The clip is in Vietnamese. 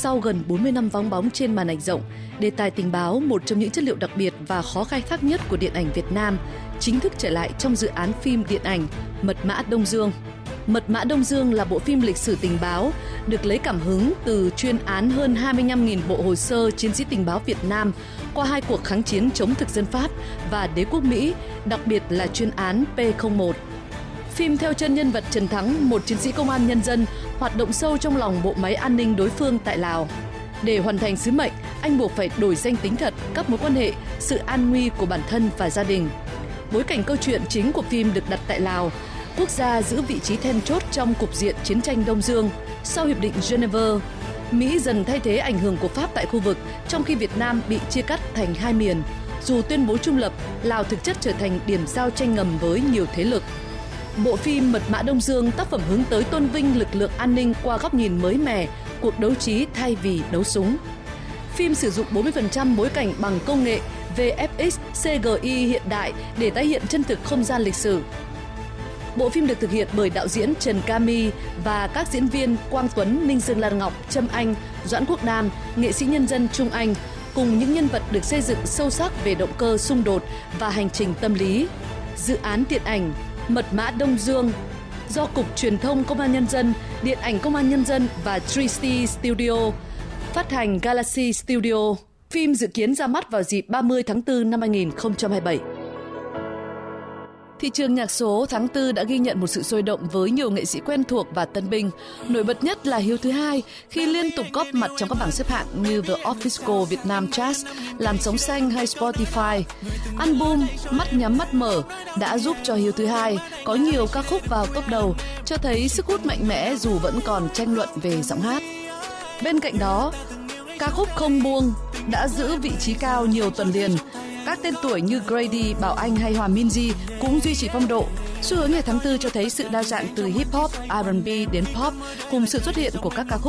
Sau gần 40 năm vắng bóng trên màn ảnh rộng, đề tài tình báo, một trong những chất liệu đặc biệt và khó khai thác nhất của điện ảnh Việt Nam, chính thức trở lại trong dự án phim điện ảnh Mật mã Đông Dương. Mật mã Đông Dương là bộ phim lịch sử tình báo, được lấy cảm hứng từ chuyên án hơn 25.000 bộ hồ sơ chiến sĩ tình báo Việt Nam qua hai cuộc kháng chiến chống thực dân Pháp và đế quốc Mỹ, đặc biệt là chuyên án P01. Phim theo chân nhân vật Trần Thắng, một chiến sĩ công an nhân dân hoạt động sâu trong lòng bộ máy an ninh đối phương tại Lào. Để hoàn thành sứ mệnh, anh buộc phải đổi danh tính thật, các mối quan hệ, sự an nguy của bản thân và gia đình. Bối cảnh câu chuyện chính của phim được đặt tại Lào, quốc gia giữ vị trí then chốt trong cục diện chiến tranh Đông Dương. Sau Hiệp định Geneva, Mỹ dần thay thế ảnh hưởng của Pháp tại khu vực, trong khi Việt Nam bị chia cắt thành hai miền. Dù tuyên bố trung lập, Lào thực chất trở thành điểm giao tranh ngầm với nhiều thế lực. Bộ phim Mật mã Đông Dương tác phẩm hướng tới tôn vinh lực lượng an ninh qua góc nhìn mới mẻ, cuộc đấu trí thay vì đấu súng. Phim sử dụng 40% bối cảnh bằng công nghệ VFX, CGI hiện đại để tái hiện chân thực không gian lịch sử. Bộ phim được thực hiện bởi đạo diễn Trần Cami và các diễn viên Quang Tuấn, Ninh Dương Lan Ngọc, Trâm Anh, Doãn Quốc Nam, nghệ sĩ nhân dân Trung Anh, cùng những nhân vật được xây dựng sâu sắc về động cơ xung đột và hành trình tâm lý. Dự án điện ảnh Mật mã Đông Dương do Cục Truyền thông Công an Nhân dân, Điện ảnh Công an Nhân dân và 3C Studio, phát hành Galaxy Studio. Phim dự kiến ra mắt vào dịp 30 tháng 4 năm 2027. Thị trường nhạc số tháng 4 đã ghi nhận một sự sôi động với nhiều nghệ sĩ quen thuộc và tân binh. Nổi bật nhất là Hiếu thứ hai khi liên tục góp mặt trong các bảng xếp hạng như The Official Việt Nam Charts, Làn sóng xanh hay Spotify. Album Mắt nhắm mắt mở đã giúp cho Hiếu thứ hai có nhiều ca khúc vào top đầu, cho thấy sức hút mạnh mẽ dù vẫn còn tranh luận về giọng hát. Bên cạnh đó, ca khúc Không buông đã giữ vị trí cao nhiều tuần liền. Các tên tuổi như Grady, Bảo Anh hay Hòa Minzy cũng duy trì phong độ. Xu hướng ngày tháng 4 cho thấy sự đa dạng từ hip hop, R&B đến pop cùng sự xuất hiện của các ca khúc